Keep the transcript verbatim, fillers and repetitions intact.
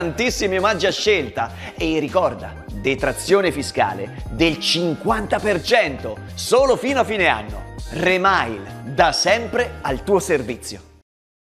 Tantissimi omaggi a scelta e ricorda, detrazione fiscale del cinquanta per cento solo fino a fine anno. Remail, da sempre al tuo servizio.